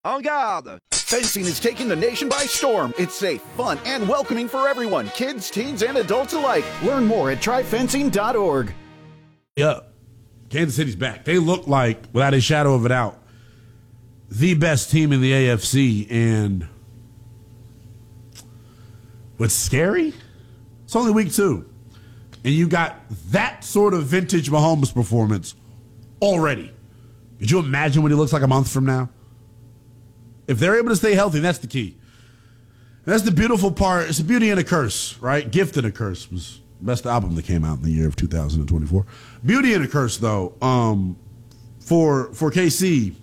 En garde! Fencing is taking the nation by storm. It's safe, fun, and welcoming for everyone, kids, teens, and adults alike. Learn more at tryfencing.org. Yeah, Kansas City's back. They look like, without a shadow of a doubt, the best team in the AFC. And what's scary? It's only week 2. And you got that sort of vintage Mahomes performance already. Could you imagine what he looks like a month from now? If they're able to stay healthy, that's the key. And that's the beautiful part. It's a beauty and a curse, right? Gift and a Curse was the best album that came out in the year of 2024. Beauty and a curse, though, for KC,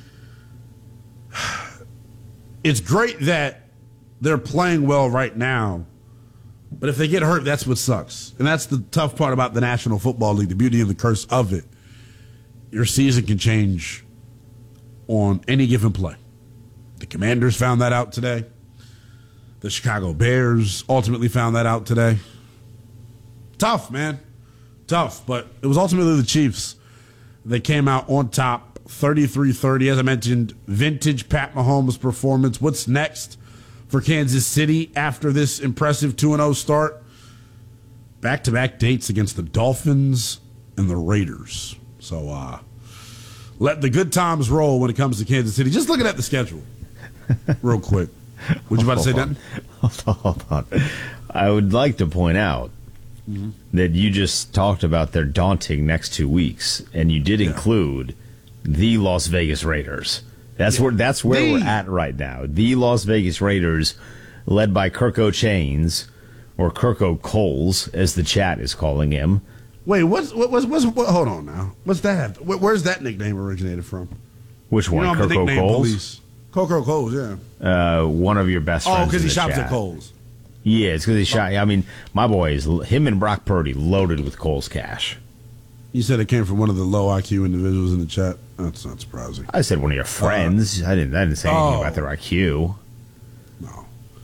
it's great that they're playing well right now, but if they get hurt, that's what sucks. And that's the tough part about the National Football League, the beauty and the curse of it. Your season can change on any given play. The Commanders found that out today. The Chicago Bears ultimately found that out today. Tough, man. Tough, but it was ultimately the Chiefs that came out on top, 33-30. As I mentioned, vintage Pat Mahomes performance. What's next for Kansas City after this impressive 2-0 start? Back-to-back dates against the Dolphins and the Raiders. So let the good times roll when it comes to Kansas City. Just looking at the schedule real quick. What you about to say, Denton? Hold on. I would like to point out that you just talked about their daunting next 2 weeks, and you did include the Las Vegas Raiders. That's where we're at right now. The Las Vegas Raiders, led by Kirko Chains, or Kirko Coles, as the chat is calling him. Wait, what's hold on now. What's that? Where's that nickname originated from? Which one? Kirko Coles? Kirko Coles, yeah. One of your best friends. Oh, because he shops chat. at Coles. Yeah, it's because he shot. I mean, my boy is him and Brock Purdy loaded with Coles cash. You said it came from one of the low IQ individuals in the chat. That's not surprising. I said one of your friends. I didn't say anything about their IQ. No.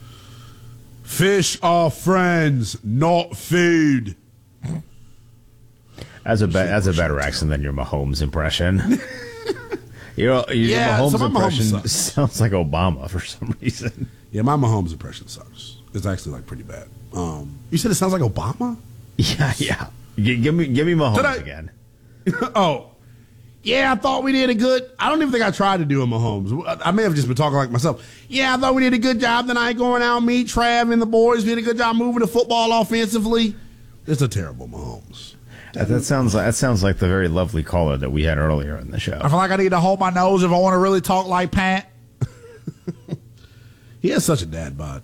Fish are friends, not food. That's a better accent than your Mahomes impression. Your Mahomes impression sounds like Obama for some reason. Yeah, my Mahomes impression sucks. It's actually like pretty bad. You said it sounds like Obama? Yeah. Give me Mahomes again. Oh, yeah. I thought we did a good. I don't even think I tried to do a Mahomes. I may have just been talking like myself. Yeah, I thought we did a good job tonight going out. Me, Trav, and the boys did a good job moving the football offensively. It's a terrible Mahomes. That sounds like the very lovely caller that we had earlier in the show. I feel like I need to hold my nose if I want to really talk like Pat. He has such a dad bod.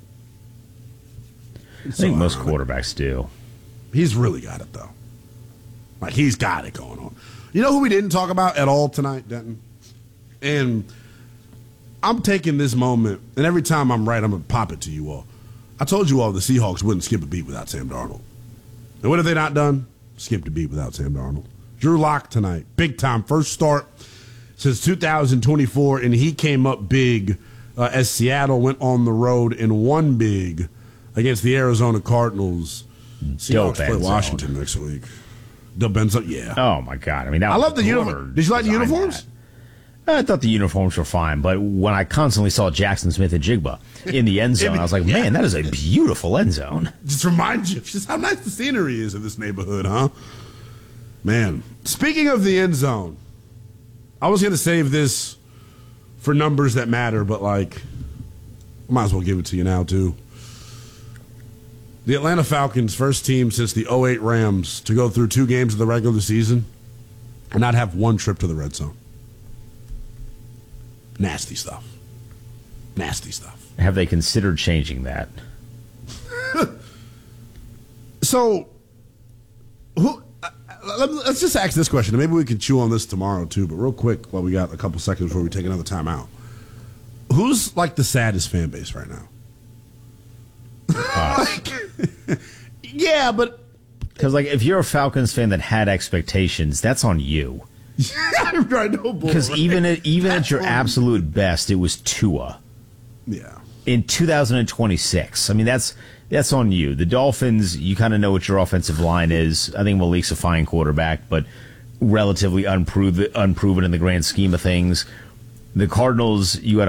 I think most quarterbacks do. He's really got it, though. Like, he's got it going on. You know who we didn't talk about at all tonight, Denton? And I'm taking this moment, and every time I'm right, I'm going to pop it to you all. I told you all the Seahawks wouldn't skip a beat without Sam Darnold. And what have they not done? Skipped a beat without Sam Darnold. Drew Lock tonight, big time. First start since 2024, and he came up big as Seattle went on the road and won big against the Arizona Cardinals. Seahawks play Washington next week. Dope Benzo, yeah. Oh, my God. I mean, I love the uniform. Did you like the uniforms? I thought the uniforms were fine, but when I constantly saw Jackson Smith and Jigba in the end zone, I was like, man, that is a beautiful end zone. Just reminds you just how nice the scenery is in this neighborhood, huh? Man, speaking of the end zone, I was going to save this for numbers that matter, but, like, I might as well give it to you now, too. The Atlanta Falcons, first team since the 2008 Rams to go through 2 games of the regular season and not have 1 trip to the red zone. Nasty stuff. Nasty stuff. Have they considered changing that? So, let's just ask this question. Maybe we can chew on this tomorrow, too, but real quick, while we got a couple seconds before we take another time out. Who's, like, the saddest fan base right now? Yeah, but... Because, like, if you're a Falcons fan that had expectations, that's on you. Because even at your absolute best, it was Tua. Yeah. In 2026. I mean, that's on you. The Dolphins, you kind of know what your offensive line is. I think Malik's a fine quarterback, but relatively unproven in the grand scheme of things. The Cardinals, you had